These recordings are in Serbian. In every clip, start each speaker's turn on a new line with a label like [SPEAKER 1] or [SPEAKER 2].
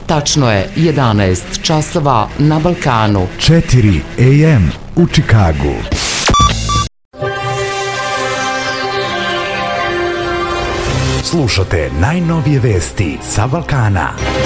[SPEAKER 1] Tačno je 11 časova na Balkanu.
[SPEAKER 2] 4 AM u Čikagu. Slušate najnovije vesti sa Balkana.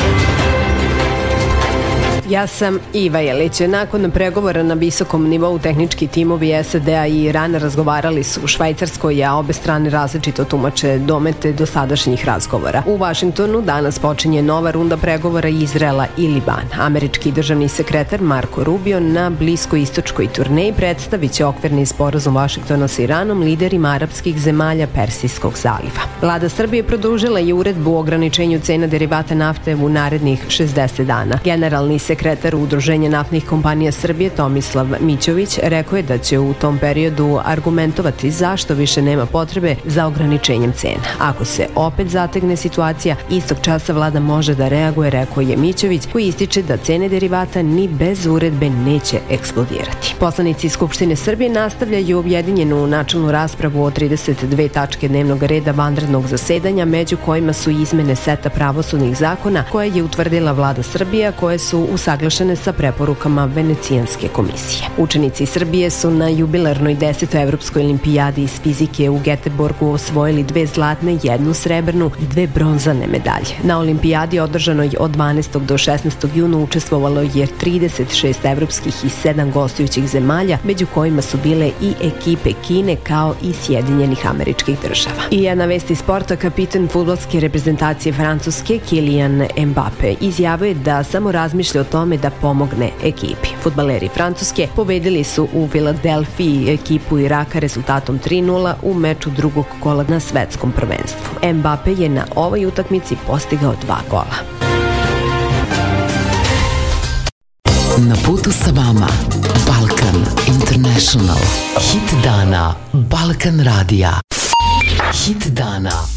[SPEAKER 3] Ja sam Iva Jelić. Nakon pregovora na visokom nivou tehnički timovi SAD-a i Irana razgovarali su u Švajcarskoj, a obe strane različito tumače domete dosadašnjih razgovora. U Vašingtonu danas počinje nova runda pregovora Izraela i Libana. Američki državni sekretar Marko Rubio na bliskoistočkoj turneji predstavit će okvirni sporazum Vašingtona sa Iranom liderima arapskih zemalja Persijskog zaliva. Vlada Srbije produžila je uredbu o ograničenju cena derivata nafte u narednih 60 dana. Generalni sekretar Udruženja naftnih kompanija Srbije Tomislav Mićović rekao je da će u tom periodu argumentovati zašto više nema potrebe za ograničenjem cena. Ako se opet zategne situacija, istog časa vlada može da reaguje, rekao je Mićović, koji ističe da cene derivata ni bez uredbe neće eksplodirati. Poslanici Skupštine Srbije nastavljaju objedinjenu načelnu raspravu o 32 tačke dnevnog reda vanrednog zasedanja, među kojima su izmene seta pravosudnih zakona koje je utvrdila vlada Srbije, koje su usaglašene sa preporukama Venecijanske komisije. Učenici Srbije su na jubilarnoj 10. Evropskoj olimpijadi iz fizike u Geteborgu osvojili 2 zlatne, 1 srebrnu i 2 bronzane medalje. Na olimpijadi održanoj od 12. do 16. juna učestvovalo je 36 evropskih i 7 gostujućih zemalja, među kojima su bile i ekipe Kine kao i Sjedinjenih Američkih Država. I jedna vest iz sporta, kapitan fudbalske reprezentacije Francuske Kylian Mbappe izjavio je da samo razmišlja o tome da pomogne ekipi. Fudbaleri Francuske pobedili su u Filadelfiji ekipu Iraka rezultatom 3:0 u meču drugog kola na svetskom prvenstvu. Mbappe je na ovoj utakmici postigao 2 gola.
[SPEAKER 1] Na putu sa vama Balkan International. Hit dana Balkan radija. Hit dana